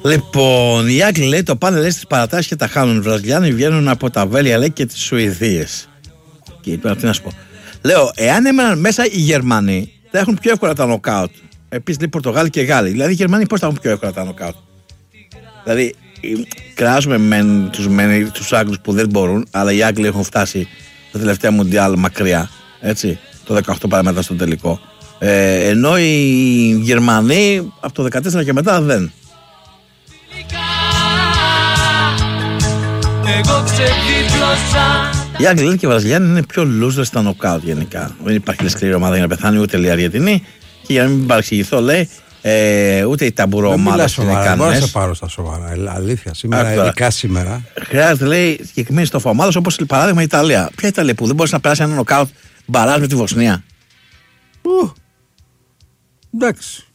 Λοιπόν, οι Άγγλοι λέει το πάνε στις παρατάσεις και τα χάνουν. Οι Βραζιλιάνοι βγαίνουν από τα Βέλια λέει και τις Σουηδίες. Και τώρα τι να σου πω. Λέω, εάν έμεναν μέσα οι Γερμανοί, θα έχουν πιο εύκολα τα νοκάουτ. Επίσης λέει Πορτογάλοι και Γάλλοι. Δηλαδή οι Γερμανοί πώς θα έχουν πιο εύκολα τα νοκάουτ. Δηλαδή, κράζουμε τους Άγγλους που δεν μπορούν, αλλά οι Άγγλοι έχουν φτάσει τα τελευταία Μουντιάλ μακριά. Έτσι, το 18 παραμέτα στο τελικό. Ενώ οι Γερμανοί από το 14 και μετά δεν. Οι Άγγλοι και οι Βραζιλιάνοι είναι πιο losers στα νοκάουτ γενικά. Δεν υπάρχει σκληρή ομάδα για να πεθάνει, ούτε η Αργεντινή. Και για να μην παρεξηγηθώ, λέει, ούτε η ταμπουρό ομάδα είναι ικανές. Δεν μπορώ να σε πάρω στα σοβαρά. Αλήθεια, σήμερα, ειδικά σήμερα. Χρειάζεται, λέει, συγκεκριμένη στόφα ομάδα όπως παράδειγμα η Ιταλία. Ποια Ιταλία που δεν μπορεί να περάσει ένα νοκάουτ μπαράζ με τη Βοσνία. Εντάξει.